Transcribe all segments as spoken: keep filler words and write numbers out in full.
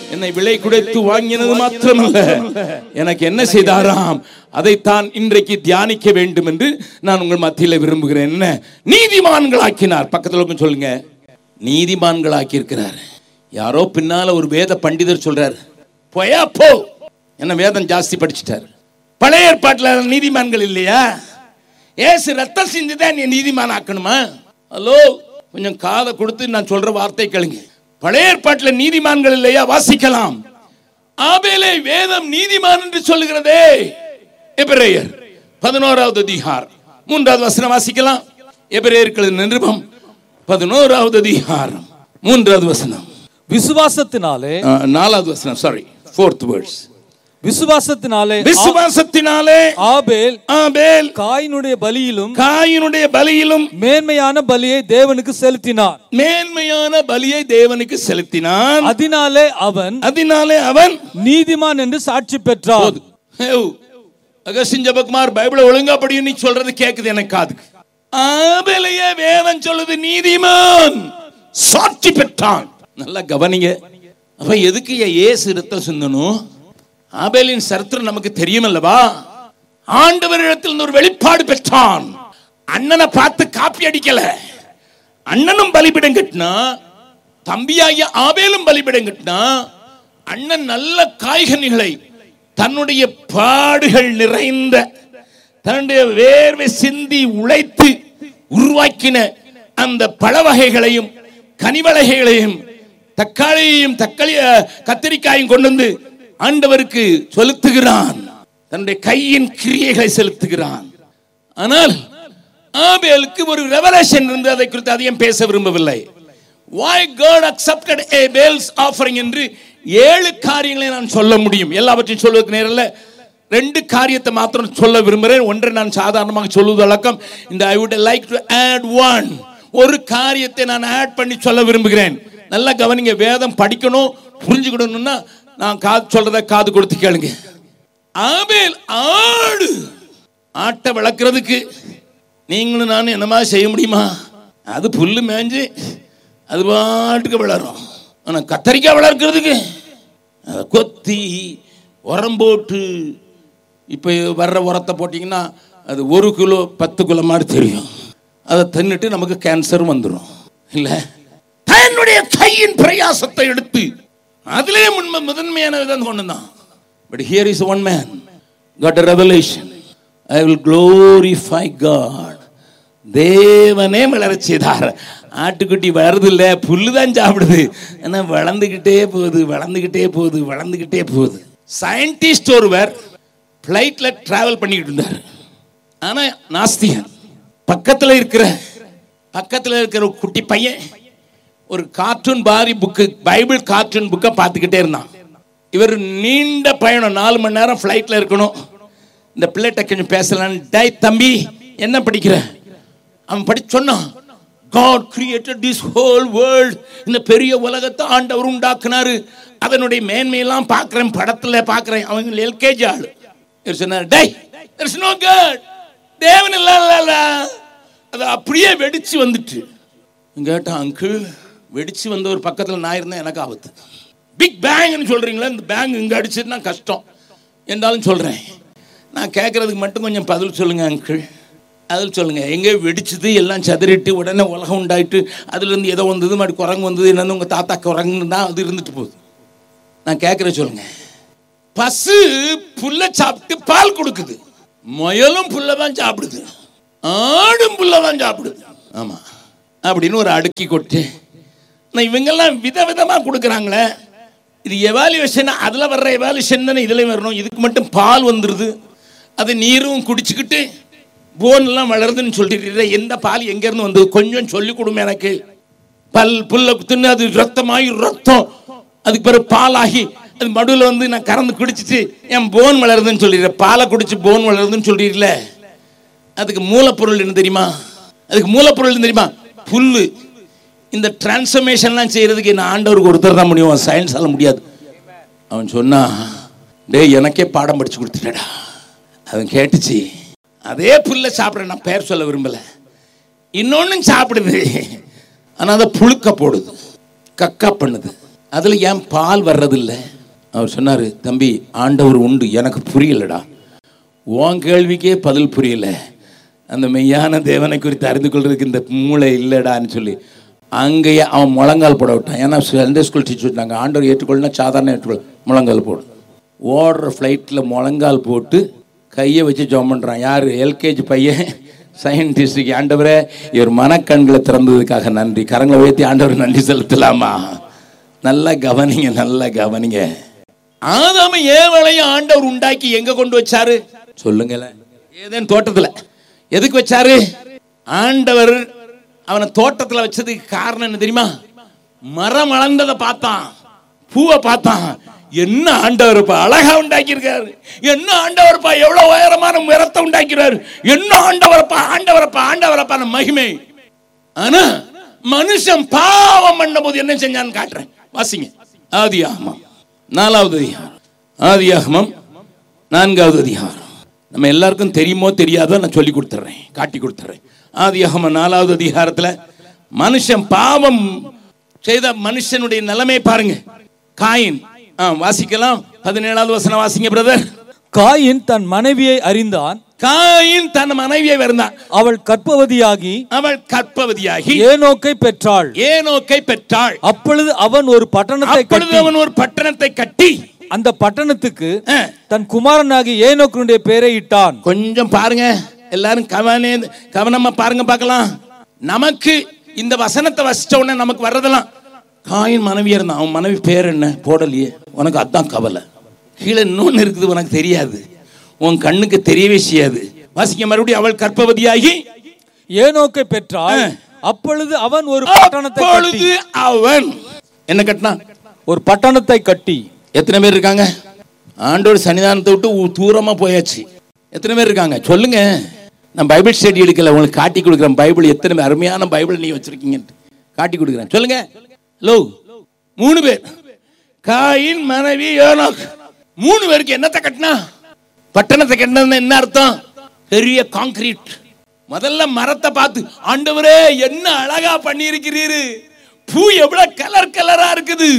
என்னை விலை குடைத்து வாங்கினது மாத்திரமல்ல, எனக்கு என்ன செய்தாராம், அதைத்தான் இன்றைக்கு தியானிக்க வேண்டும் என்று நான் உங்கள் மத்தியில் விரும்புகிறேன். என்ன? நீதிமான்களாக்கினார். பக்கத்தில் சொல்லுங்க, நீதிமான்களாக்கி இருக்கிறார். யாரோ பின்னால ஒரு வேத பண்டிதர் சொல்றார், போயா போ, என்ன வேதம் ஜாஸ்தி படிச்சுட்டார். பழைய ஏற்பாட்டில் நீதிமான்கள் இல்லையா? ஏசு ரத்தம் சிந்திதான் நீ நீதிமான் ஆக்கணுமா? ஹலோ, கொஞ்சம் காதை கொடுத்து நான் சொல்ற வார்த்தை கேளுங்க. பழைய ஏற்பாட்டில் நீதிமான்கள் இல்லையா? வாசிக்கலாம். ஆபேலை வேதம் நீதிமான் என்று சொல்லுகிறதே. எபிரேயர் பதினோராவது அதிகாரம் மூன்றாவது வசனம் வாசிக்கலாம். எபிரேயர்கள் நிருபம் பதினோராவது அதிகாரம் மூன்றாவது வசனம். விசுவாசத்தினாலே, நாலாவது வசனம், சாரி, ஃபோர்த் வேர்ஸ். விசுவாசத்தினாலே விசுவாசத்தினாலே ஆபேல் ஆபேல் காயினுடைய பலியிலும் காயினுடைய பலியிலும் மேன்மையான பலியை தேவனுக்கு செலுத்தினான். மேன்மையான பலியை தேவனுக்கு செலுத்தினான். அதனாலே அவன் அதனாலே அவன் நீதிமான் என்று சாட்சி பெற்றான். அகஸ்டின் ஜெபக்குமார் பைபிளை ஒழுங்கா படியும் நீ சொல்றது கேக்குது எனக்கு காதுக்கு. ஆபேலையே வேதம் சொல்லுது நீதிமான், சாட்சி பெற்றான். நல்லா கவனிங்க. அப்ப எதுக்கு இயேசு ரத்தம் சிந்தணும்? ஆபேலின் சரித்திரம் நமக்கு தெரியும் அல்லவா? ஆண்டவரிடத்தில் ஒரு வெளிப்பாடு பெற்றான். அண்ணனை பார்த்து காப்பி அடிக்கல. அண்ணனும் பலிபிடம் கட்டினா, தம்பியாகிய ஆபேலும் பலிபிடம் கட்டினா. அண்ணன் நல்ல காய்கனிகளை தன்னுடைய பாடுகள் நிறைந்த தன்னுடைய வேர்வை சிந்தி உழைத்து உருவாக்கின அந்த பழ வகைகளையும் கனிவளைகளையும் தக்காளியையும் தக்காளி கத்திரிக்காயும் கொண்டு வந்து ஆண்டவருக்கு செலுத்துகிறான். தன்னுடைய கையின் கிரியைகளை செலுத்துகிறான். ஆனால் ஆபேலுக்கு ஒரு ரெவலேஷன் இருந்து அதை குறித்து அதிகம் பேச விரும்பவில்லை. Why God accepted Abel's offering என்று ஏழு காரியங்களை நான் சொல்ல முடியும். எல்லாவற்றையும் சொல்வதற்கு நேரம் இல்லை. ரெண்டு காரியத்தை மாத்திரம் சொல்ல விரும்புகிறேன். ஒன்றை நான் சாதாரணமாக சொல்வது வழக்கம். இந்த I would like to add one. ஒரு காரியத்தை நான் ஆட் பண்ணி சொல்ல விரும்புகிறேன். நல்லா கவனிங்க. வேதம் படிக்கணும், புரிஞ்சுக்கணும்னா நான் காது சொல்றத காது கொடுத்து கேளுங்க. ஆபேல் ஆடு ஆட்டை வளர்க்கறதுக்கு நீங்களும் நானும் என்னமா செய்ய முடியுமா? அது புல்லு மேய்ஞ்சு அது பாட்டுக்கு வளரும். ஆனால் கத்தரிக்காய் வளர்க்கறதுக்கு அதை கொத்தி உரம் போட்டு இப்போ வர்ற உரத்தை போட்டிங்கன்னா அது ஒரு கிலோ பத்து கிலோ மாதிரி தெரியும். அதை தின்னுட்டு நமக்கு கேன்சர் வந்துடும். இல்லை, தன்னுடைய கையின் பிரயாசத்தை எடுத்து அதிலே முன்மை முதன்மையான விதம் கொண்டுதான். But here is one man got a revelation. I will glorify God. தேவனே வளர செய்தார். ஆட்டுக்குட்டி வளருது இல்ல, புல்லு தான் சாப்பிடுது. ஆனா வளர்ந்துகிட்டே போகுது வளர்ந்துகிட்டே போகுது வளர்ந்துகிட்டே போகுது. சயின்டிஸ்ட் ஒருவர் பிளைட்ல டிராவல் பண்ணிக்கிட்டு இருந்தார். ஆனா நாஸ்திகன். பக்கத்துல இருக்கிற பக்கத்துல இருக்கிற ஒரு குட்டி பையன் ஒரு cartoon Pari book, Bible cartoon புக்கை பார்த்துக்கிட்டே இருந்தான். இவர் நீண்ட பயணம், நாலு மணி நேரம் ஃப்ளைட்ல இருக்கணும். இந்த பிள்ளைகிட்ட கொஞ்சம் பேசலான்னு, டை தம்பி என்ன படிக்கிற? அவன் படிச்சு சொன்னான், God created this whole world. இந்த பெரிய உலகத்தை ஆண்டவர் உண்டாக்குனாரு. அதனுடைய மேன்மையெல்லாம் பார்க்கிறேன், படத்துல பார்க்கிறேன். அவங்க எல்கேஜி ஆளு. இவர் சொன்னார், tie there is no God. தேவன் இல்ல. அது அப்படியே வெடிச்சு வந்துட்டு. கேட்டான், அங்கிள் வெடிச்சு வந்த ஒரு பக்கத்தில் நான் இருந்தேன், எனக்கு ஆபத்து. பிக் பேங்க்னு சொல்றீங்களா? இந்த பேங்க் இங்கே அடிச்சுன்னா கஷ்டம் என்றாலும் சொல்றேன். நான் கேட்கறதுக்கு மட்டும் கொஞ்சம் பதில் சொல்லுங்க அங்கிள். அதில் சொல்லுங்க, எங்கே வெடிச்சது எல்லாம் சதுரிட்டு உடனே உலகம் உண்டாயிட்டு அதுலேருந்து ஏதோ வந்தது, மாதிரி குரங்கு வந்தது, என்னன்னு உங்கள் தாத்தா குரங்குன்னு தான் அது இருந்துட்டு போகுது. நான் கேட்குற சொல்லுங்க. பசு புல்லை சாப்பிட்டு பால் கொடுக்குது, முயலும் புல்லை தான் சாப்பிடுது, ஆடும் புல்லை தான் சாப்பிடுது. ஆமாம் அப்படின்னு ஒரு அடுக்கி கொட்டு. இவங்கெல்லாம் விதவிதமாக கொடுக்குறாங்களே, இது எவாலுவேஷன். அதில் வர்ற எவாலுவேஷன் தானே இதுலேயும் வரணும். இதுக்கு மட்டும் பால் வந்துடுது, அது நீரும் குடிச்சுக்கிட்டு போன்லாம் வளருதுன்னு சொல்லிட்டு எந்த பால் எங்கேருந்து வந்தது கொஞ்சம் சொல்லி கொடுமே எனக்கு. பல் புல்ல தின்னு அது ரத்தமாகி ரத்தம் அதுக்கு பிறகு பாலாகி அது மடுவில் வந்து நான் கறந்து குடிச்சிட்டு என் போன் வளருதுன்னு சொல்லிடுறேன். பாலை குடிச்சு போன் வளருதுன்னு சொல்லிடல. அதுக்கு மூலப்பொருள் என்ன தெரியுமா? அதுக்கு மூலப்பொருள் என்ன தெரியுமா? புல்லு. இந்த டிரான்ஸ்ஃபர்மேஷன்லாம் செய்யறதுக்கு என்ன ஆண்டவருக்கு ஒருத்தர் தான் முடியும், சயின்ஸால முடியாது. அவன் சொன்னா, டே எனக்கே பாடம் படிச்சு கொடுத்துட்டா. அவன் கேட்டுச்சு, அதே புல்ல சாப்பிட, நான் பேர் சொல்ல விரும்பல, இன்னொன்னு சாப்பிடுது, ஆனா அதை புழுக்க போடுது, கக்கா பண்ணுது. அதுல ஏன் பால் வர்றதில்லை? அவர் சொன்னாரு, தம்பி ஆண்டவர் உண்டு, எனக்கு புரியலடா. உன் கேள்விக்கே பதில் புரியல, அந்த மெய்யான தேவனை குறித்து அறிந்து கொள்றதுக்கு இந்த மூளை இல்லைடான்னு சொல்லி அங்கேயே அவன் முழங்கால் போட விட்டான். ஏன்னா சண்டே ஸ்கூல் டீச்சர் விட்டாங்க, ஆண்டவர் ஏற்றுக்கொள்ளனா சாதாரண ஏற்றுக்கொள்ள முழங்கால் போடு. ஓடுற ஃப்ளைட்டில் முழங்கால் போட்டு கையை வச்சு ஜெபம் பண்ணுறான். யார்? எல்கேஜி பையன் சயின்டிஸ்டுக்கு. ஆண்டவரே இவர் மனக்கண்களை திறந்ததுக்காக நன்றி. கரங்களை உயர்த்தி ஆண்டவர் நன்றி செலுத்தலாமா? நல்லா கவனிங்க, நல்லா கவனிங்க. ஆதாம ஏவளையும் ஆண்டவர் உண்டாக்கி எங்க கொண்டு வச்சாரு சொல்லுங்களேன்? ஏதேன் தோட்டத்துல. எதுக்கு வச்சாரு? ஆண்டவர் அவனை தோட்டத்துல வச்சதுக்கு காரணம் என்ன தெரியுமா? மரம் வளர்ந்ததை பார்த்தான், பூவை பார்த்தான். என்ன ஆண்டவர்ப்பா அழகா உண்டாக்கி இருக்காரு, என்ன ஆண்டவர்ப்பா எவ்வளவு உயரமான மரத்தை உண்டாக்கிறாரு, என்ன ஆண்டவரப்பா ஆண்டவரப்பா ஆண்டவரப்பா மகிமை. ஆனா மனுஷன் பாவம் பண்ண போது என்ன செஞ்சான்னு காட்டுறேன், வாசிங்க. ஆதியாகமம் நாலாவது அதிகாரம். ஆதியாகமம் நான்காவது அதிகாரம். நம்ம எல்லாருக்கும் தெரியுமோ தெரியாதோ நான் சொல்லி கொடுத்துறேன், காட்டி கொடுத்துறேன். ஆதியாகமம் நாலாவது அதிகாரத்துல மனுஷன் பாவம் செய்த மனுஷனுடைய நிலைமை பாருங்க. காயின், வாசிக்கலாம். பதினேழாவது வசனம் வாசிங்க பிரதர். காயின் தன் மனைவியை அறிந்தான். காயின் தன் மனைவியை அறிந்தான். அவள் கர்ப்பவதியாகி அவள் கர்ப்பவதியாகி ஏனோக்கை பெற்றாள். ஏனோக்கை பெற்றாள். அப்பொழுது அவன் ஒரு பட்டணத்தை அப்பொழுது அவன் ஒரு பட்டணத்தை கட்டி அந்த பட்டணத்துக்கு தன் குமாரனாகி ஏனோக்குடைய பெயரை இட்டான். கொஞ்சம் பாருங்க எல்லாரும், கவனே கவனமா பாருங்க பார்க்கலாம். நமக்கு இந்த வசனத்தை வசிச்ச உடனே நமக்கு வர்றதெல்லாம் காயின் மனைவியா இருந்தான். அவன் மனைவி பேர் என்ன போடலையே, உனக்கு அதான் கவலை. கீழே இன்னொன்னு இருக்குது, உனக்கு தெரியாது, உன் கண்ணுக்கு தெரியவே செய்யாது. வாசிக்க மறுபடியும். அவள் கர்ப்பவதியாகி ஏனோக்கை பெற்றாள். அப்பொழுது அவன் ஒரு பட்டணத்தை கட்டி. அவன் என்ன கட்டினான்? ஒரு பட்டணத்தை கட்டி. எத்தனை பேர் இருக்காங்க? ஆண்டோர் சன்னிதானத்தை விட்டு தூரமா போயாச்சு. எத்தனை பேர் இருக்காங்க சொல்லுங்க? நான் பைபிள் ஸ்டடி எடுக்கல, உங்களுக்கு காட்டி கொடுக்குறேன். பைபிள் எத்தனை அருமையான பைபிள் நீ வச்சிருக்கீங்க காட்டி கொடுக்குறேன். சொல்லுங்க. ஹலோ, மூணு பேர். காயின் மனைவி ஏனோக். மூணு பேருக்கு என்னத்தை கட்டினா? பட்டணத்தை கட்டினது என்ன அர்த்தம்? பெரிய கான்கிரீட். முதல்ல மரத்தை பார்த்து, ஆண்டவரே என்ன அழகா பண்ணி இருக்கிறீரு, பூ எவ்வளவு கலர் கலரா இருக்குது,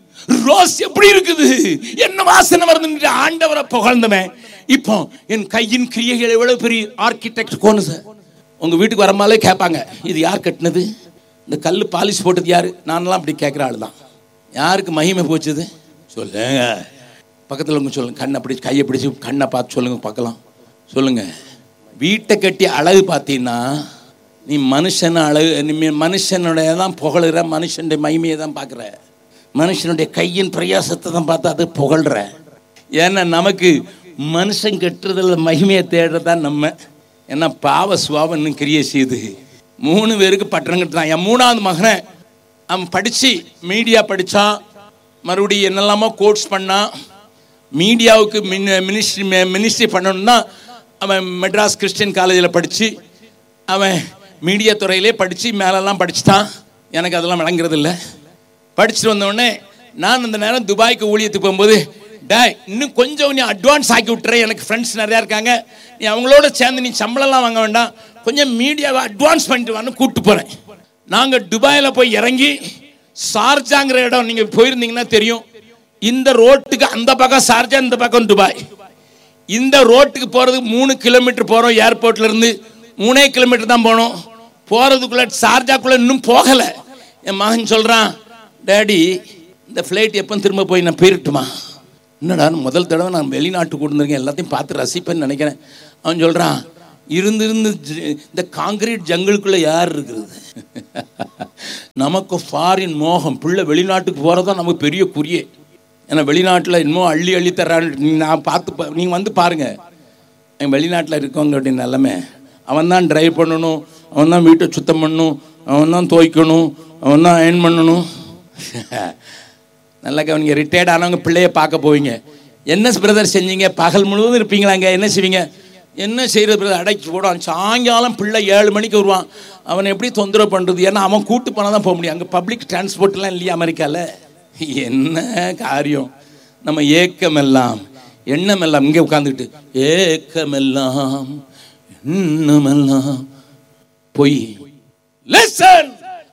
ரோஸ் எப்படி இருக்குது, என்ன வாசனை வருது, ஆண்டவரை புகழ்ந்தவன். இப்போ என் கையின் கிரியைகள் எவ்வளவு பெரிய ஆர்கிடெக்ட் கோனு சார். உங்க வீட்டுக்கு வரமாலே கேட்பாங்க, இது யார் கட்டினது, இந்த கல் பாலிஷ் போட்டது யாரு? நான்லாம் அப்படி கேட்குற ஆள் தான். யாருக்கு மகிமை போச்சுது சொல்லுங்க. பக்கத்தில் உங்க சொல்லுங்க, கண்ணை பிடிச்சி கையை பிடிச்சி கண்ணை பார்த்து சொல்லுங்க பார்க்கலாம். சொல்லுங்க. வீட்டை கட்டி அழகு பார்த்தீங்கன்னா நீ மனுஷன் அழகு, நீ மனுஷனுடைய தான் புகழுற, மனுஷனுடைய மகிமையை தான் பார்க்குற, மனுஷனுடைய கையின் பிரயாசத்தை தான் பார்த்து அது புகழ்ற. ஏன்னா நமக்கு மனுஷன் கட்டுறதுல மகிமையை தேடுறதான் நம்ம. ஏன்னா பாவ சுவாபம் இன்னும் கிரியை செய்யுது. மூணு பேருக்கு பட்டணம் கட்டுறான். என் மூணாவது மகனை அவன் படித்து மீடியா படித்தான், மறுபடியும் என்னெல்லாமோ கோர்ஸ் பண்ணான். மீடியாவுக்கு மின் மினிஸ்ட்ரி மினிஸ்ட்ரி பண்ணணும்னா அவன் மெட்ராஸ் கிறிஸ்டியன் காலேஜில் படித்து அவன் மீடியா துறையிலே படித்து மேலெல்லாம் படிச்சுட்டான். எனக்கு அதெல்லாம் விளங்குறது இல்லை. படிச்சுட்டு வந்தோடனே நான் அந்த நேரம் துபாய்க்கு ஊழியத்துக்கு போகும்போது, டே இன்னும் கொஞ்சம் நீ அட்வான்ஸ் ஆக்கி விட்டுறேன், எனக்கு ஃப்ரெண்ட்ஸ் நிறையா இருக்காங்க, நீ அவங்களோட சேர்ந்து நீ சம்பளம்லாம் வாங்க வேண்டாம், கொஞ்சம் மீடியாவை அட்வான்ஸ் பண்ணிட்டு வான்னு கூப்பிட்டு போகிறேன். நாங்கள் துபாயில் போய் இறங்கி ஷார்ஜாங்கிற இடம் நீங்கள் போயிருந்தீங்கன்னா தெரியும். இந்த ரோட்டுக்கு அந்த பக்கம் ஷார்ஜா, இந்த பக்கம் துபாய். இந்த ரோட்டுக்கு போகிறதுக்கு மூணு கிலோமீட்டர் போகிறோம். ஏர்போர்ட்லேருந்து மூணே கிலோமீட்டர் தான் போனோம். போகிறதுக்குள்ளே ஷார்ஜாக்குள்ளே இன்னும் போகலை. என் மகன் சொல்கிறான், டேடி இந்த ஃப்ளைட் எப்போ திரும்ப போய் நான் போயிட்டுமா? என்னடா முதல் தடவை நான் வெளிநாட்டுக்கு கொடுத்துருக்கேன், எல்லாத்தையும் பார்த்து ரசிப்பேன்னு நினைக்கிறேன். அவன் சொல்கிறான், இருந்து இருந்து இந்த காங்கிரீட் ஜங்களுக்குள்ளே யார் இருக்கிறது? நமக்கு ஃபாரின் மோகம், பிள்ளை வெளிநாட்டுக்கு போகிறதான் நமக்கு பெரிய குறியே. ஏன்னா வெளிநாட்டில் இன்னும் அள்ளி அள்ளி தர்றான்னு நான் பார்த்து, நீங்கள் வந்து பாருங்கள் எங்கள் வெளிநாட்டில் இருக்கவங்க அப்படின்னு நிலமை. அவன் தான் ட்ரைவ் பண்ணணும், அவன் தான் வீட்டை சுத்தம் பண்ணணும், அவன் தான் துவைக்கணும், அவன் தான் அயன் பண்ணணும். நல்லா கவனிங்க. ரிட்டையர்ட் ஆனவங்க பிள்ளைய பார்க்க போவீங்க. என்ன பிரதர் செஞ்சீங்க? பகல் முழுவதும் இருப்பீங்களாங்க, என்ன செய்வீங்க? என்ன செய்கிறது பிரதர்? அடைச்சி போடுவான். சாயங்காலம் பிள்ளை ஏழு மணிக்கு வருவான். அவனை எப்படி தொந்தரவு பண்ணுறது? ஏன்னா அவன் கூட்டு போனால் தான் போக முடியும். அங்கே பப்ளிக் டிரான்ஸ்போர்ட்லாம் இல்லையா அமெரிக்காவில்? என்ன காரியம்? நம்ம ஏக்கமெல்லாம் எண்ணமெல்லாம் இங்கே உட்காந்துக்கிட்டு ஏக்கமெல்லாம் எண்ணமெல்லாம் பொய். Listen,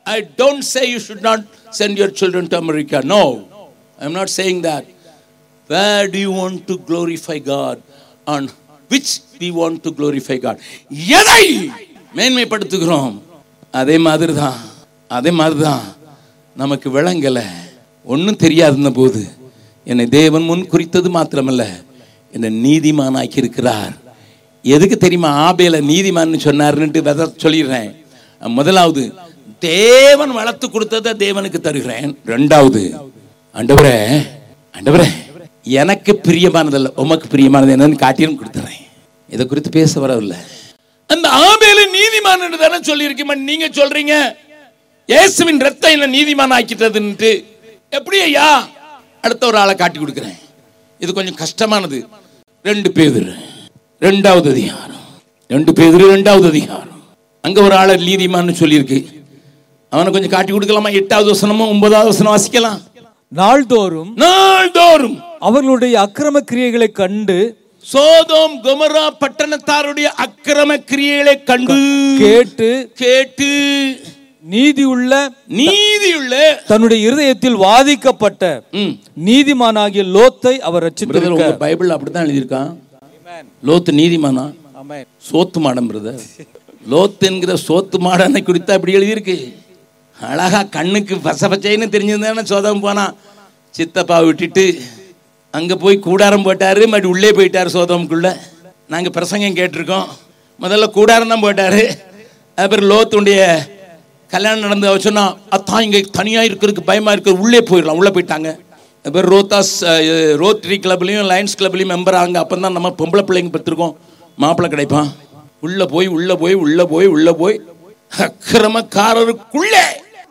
I don't say you should not send your children to America. No, I'm not saying that. Where do you want to glorify God? On which we want to glorify God? எதை மேன்மைப்படுத்துகிறோம்? அதே மாதிரி தான் அதே மாதிரி தான் நமக்கு விளங்கல, ஒன்றும் தெரியாதுன்ன போது என்னை தேவன் முன் குறித்தது மாத்திரமல்ல, என்னை நீதிமானாக்கி இருக்கிறார். எதுக்கு தெரியுமா ஆபேல நீதிமான்னு சொன்னார்னுட்டு வித சொல்லிடுறேன். முதலாவது, தேவன் வளர்த்து கொடுத்ததை தேவனுக்கு தருகிறேன். ரெண்டாவது, ஆண்டவரே ஆண்டவரே எனக்கு பிரியமானதல்ல உமக்கு பிரியமானது என்னன்னு காட்டியும் கொடுத்துறேன். இதை குறித்து பேச வரவில்லை. அந்த ஆபேல நீதிமான் என்று தானே சொல்லியிருக்கீங்க. நீங்க சொல்றீங்க இயேசுவின் ரத்தம் என்ன நீதிமான் ஆக்கிட்டதுன்ட்டு. எப்படி ஐயா? அடுத்த ஒரு ஆளை காட்டி கொடுக்கிறேன். இது கொஞ்சம் கஷ்டமானது. ரெண்டு பேதுரு ரெண்டாவது அதிகாரம் ரெண்டு பேதுரு ரெண்டாவது அதிகாரம் அங்க ஒரு ஆளை நீதிமான்னு சொல்லியிருக்கு. அவனை கொஞ்சம் காட்டி கொடுக்கலாமா? எட்டாவது வசனமும் ஒன்பதாவது வசனம் வாசிக்கலாம். நாள்தோறும் நாள்தோறும் அவர்களுடைய அக்கிரம கிரியைகளை கண்டு, சோதோம் கொமோரா பட்டணத்தாருடைய அக்கிரம கிரியைகளை கண்டு கேட்டு கேட்டு நீதியுள்ள நீதியுள்ள தன்னுடைய இருதயத்தில் வாதிக்கப்பட்ட நீதிமானாகிய லோத்தை அவர் ரட்சித்திருக்கிறார். பைபிள் அப்படித்தான் எழுதியிருக்கான். லோத்து நீதிமானா? சோத்து மாடம் பிரதர். லோத்து என்கிற சோத்து மாடனை குறித்து அப்படி எழுதியிருக்கு. அழகா கண்ணுக்கு பச பச்சைன்னு தெரிஞ்சிருந்தானே சோதம் போனா. சித்தப்பா விட்டுட்டு அங்க போய் கூடாரம் போட்டாரு, மறுபடி உள்ளே போயிட்டாரு சோதமுக்குள்ள. நாங்க பிரசங்கம் கேட்டிருக்கோம். முதல்ல கூடாரம் தான் போட்டாரு. அப்புறம் லோத்துடைய கல்யாணம் நடந்து அவ சொன்னா, அத்தான் இங்க தனியா இருக்கிறதுக்கு பயமா இருக்கு, உள்ளே போயிடலாம். உள்ள போயிட்டாங்க. அப்புறம் ரோத்தாஸ் ரோட்டரி கிளப்லையும் லயன்ஸ் கிளப்லையும் மெம்பர் ஆகுங்க. அப்போ தான் நம்ம பொம்பளை பிள்ளைங்க பத்திருக்கோம் மாப்பிள்ளை கிடைப்பான். உள்ள போய் உள்ள போய் உள்ள போய் உள்ள போய் அக்கிரமக்காரருக்குள்ளே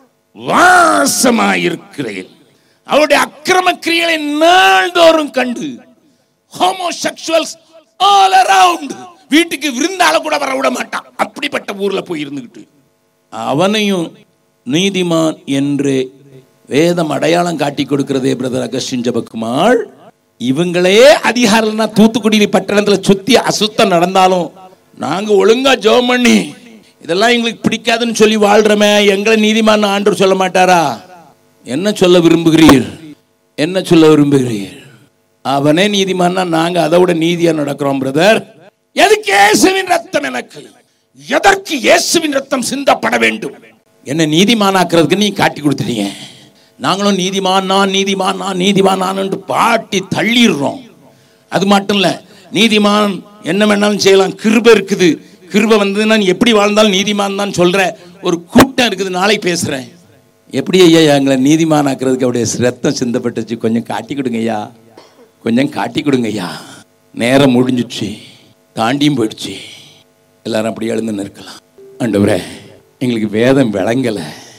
வாசமாயிருக்கிறேன். அவருடைய அக்கிரம கிரியைகளை நாள்தோறும் கண்டு, ஹோமோசெக்சுவல்ஸ் ஆல் அரவுண்ட், வீட்டுக்கு விருந்தால கூட வர விட மாட்டான். அப்படிப்பட்ட ஊர்ல போய் இருந்துகிட்டு அவனையும் நீதிமான் என்று வேதம் அடையாளம் காட்டி கொடுக்கிறதே பிரதர் அகஸ்டின் ஜெபக்குமார். இவங்களே அதிகாரம்னா தூத்துக்குடி பட்டணத்தில் சுத்தி அசுத்தம் நடந்தாலும் நாங்க ஒழுங்கா ஜெபம் பண்ணி இதெல்லாம் எங்களுக்கு பிடிக்காதுன்னு சொல்லி வாழ்றமே, எங்களை நீதிமான் ஆண்டவர் சொல்ல மாட்டாரா? என்ன சொல்ல விரும்புகிறீர்? என்ன சொல்ல விரும்புகிறீர்? அவனே நீதிமான்னா நாங்க அதை விட நீதியா நடக்கிறோம் பிரதர். எதுக்கு இயேசுவின் ரத்தம்? எனக்கு எதற்கு இயேசுவின் ரத்தம் சிந்தப்பட வேண்டும்? என்ன நீதிமானாக்குறதுக்கு நீ காட்டி கொடுத்துட்டீங்க. நாங்களும் நீதிமான் நான் நீதிமான் நான் நீதிமான் நான் பாட்டி தள்ளிடுறோம். அது மட்டும் இல்ல, நீதிமான் என்ன வேணாலும் செய்யலாம், கிருபை இருக்குது, கிருபை வந்து நான் எப்படி வாழ்ந்தாலும் நீதிமான் தான் சொல்ற ஒரு கூட்டம் இருக்குது. நாளைக்கு பேசுறேன். எப்படி ஐயா எங்களை நீதிமான் ஆக்குறதுக்கு அவருடைய ரத்தம் சிந்தப்பட்டுச்சு? கொஞ்சம் காட்டி கொடுங்க ஐயா, கொஞ்சம் காட்டி கொடுங்க ஐயா. நேரம் முடிஞ்சிச்சு, தாண்டியும் போயிடுச்சு. எல்லாரும் அப்படி எழுந்து நிற்கலாம். ஆண்டவரே எங்களுக்கு வேதம் விளங்கல.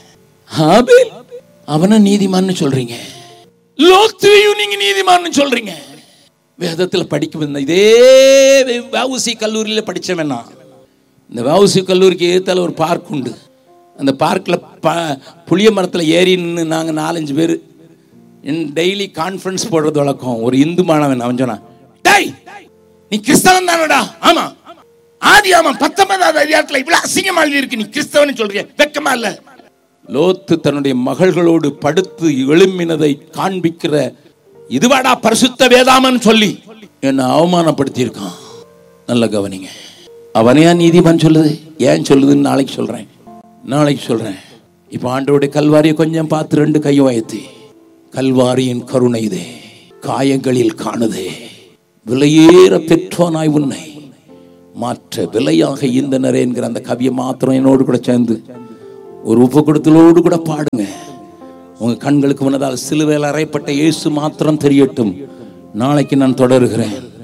ஆபேல் அவன நீதிமான்னு சொல்றீங்க, லோத்தையும் நீங்க நீதிமான்னு சொல்றீங்க. வேதத்தில் படிக்க வந்த இதே வஉசி கல்லூரியில படிச்சவனா. இந்த வஉசி கல்லூரிக்கு ஏத்தால ஒரு பார்க் உண்டு. அந்த பார்க்கில் ப புளிய மரத்தில் ஏறி நின்று நாங்கள் நாலஞ்சு பேர் டெய்லி கான்ஃபரன்ஸ் போடுறது வழக்கம். ஒரு இந்து மாணவன் அவன் சொன்னான், டேய் நீ கிறிஸ்தவன் தானடா? ஆமா. ஆதி ஆமா பத்தொன்பதாவது அதிகாரத்தில் இவ்வளவு அசிங்கமா இருக்கு, நீ கிறிஸ்தவன் சொல்றிய, வெக்கமா இல்ல? லோத்து தன்னுடைய மகள்களோடு படுத்து எழும்பினதை காண்பிக்கிற இதுவாடா பரிசுத்த வேதாமன் சொல்லி என்ன அவமானப்படுத்தி இருக்கான். நல்ல கவனிங்க. அவனையா நீதிமான் சொல்லுது? ஏன் சொல்லுதுன்னு நாளைக்கு சொல்றேன், நாளைக்கு சொல்றேன். இப்ப ஆண்டவருடைய கல்வாரியை கொஞ்சம் பார்த்து ரெண்டு கையும் உயர்த்தி, கல்வாரியின் கருணை இதே காயங்களில் காணுதே, விலையேற பெற்றோனாய் உன்னை மாற்ற விலையாக ஈந்தனரே என்கிற அந்த கவியை மாத்திரம் என்னோடு கூட சேர்ந்து ஒரு உப்பு கொடுத்தலோடு கூட பாடுங்க. உங்க கண்களுக்கு முன்னதால் சிலுவையில் அறையப்பட்ட இயேசு மாத்திரம் தெரியட்டும். நாளைக்கு நான் தொடருகிறேன்.